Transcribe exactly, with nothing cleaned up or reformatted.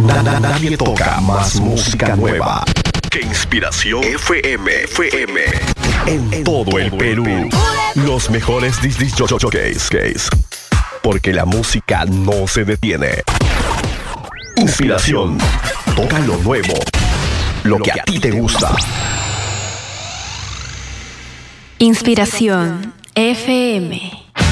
Na- na- nadie toca más música nueva que Inspiración F M. F M. En, en todo, todo el Perú. Perú. Los mejores disc jockeys. Porque la música no se detiene. Inspiración. Toca lo nuevo. Lo que a ti te gusta. Inspiración F M.